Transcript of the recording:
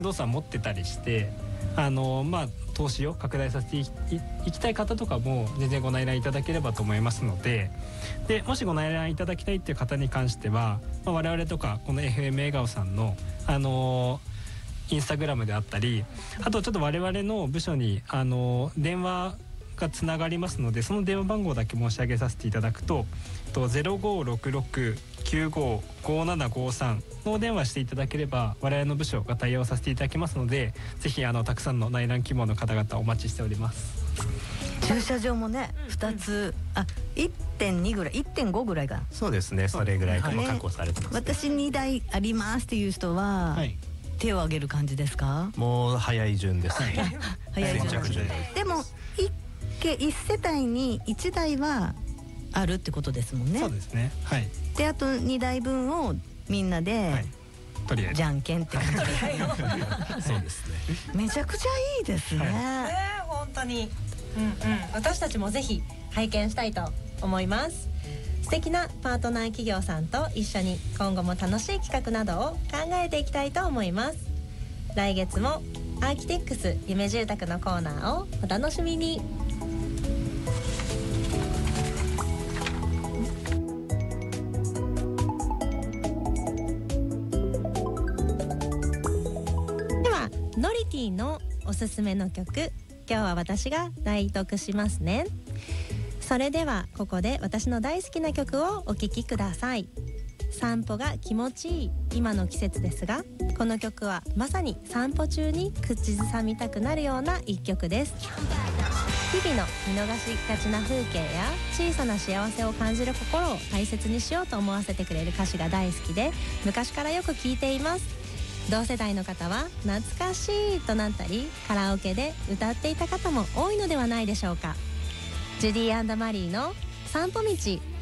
動産持ってたりして投資を拡大させていきたい方とかも全然ご内覧いただければと思いますので、もしご内覧いただきたいっていう方に関しては、我々とかこの FM 笑顔さんのインスタグラムであったり、あとちょっと我々の部署に電話がつながりますので、その電話番号だけ申し上げさせていただくと0566955753のお電話していただければ我々の部署が対応させていただきますので、ぜひたくさんの内覧希望の方々お待ちしております。 駐車場もね、2つ1.2 ぐらい 1.5 ぐらいかな。 そうですね、それぐらい確保されてます、ね。 私2台ありますっていう人は、手を挙げる感じですか？ もう早い順ですね。 早い順でも1世帯に1台はあるってことですもんね。 そうですね。はい。 であと2台分をみんなで、 とりあえずじゃんけんって感じ。 そうですね。 めちゃくちゃいいですね。 本当に、私たちもぜひ拝見したいと思います。素敵なパートナー企業さんと一緒に今後も楽しい企画などを考えていきたいと思います。来月もアーキテックス夢住宅のコーナーをお楽しみに。ノリティのおすすめの曲、今日は私が代読しますね。それではここで私の大好きな曲をお聴きください。散歩が気持ちいい今の季節ですが、この曲はまさに散歩中に口ずさみたくなるような一曲です。日々の見逃しがちな風景や小さな幸せを感じる心を大切にしようと思わせてくれる歌詞が大好きで、昔からよく聴いています。同世代の方は懐かしいとなったり、カラオケで歌っていた方も多いのではないでしょうか。ジュディ&マリーの散歩道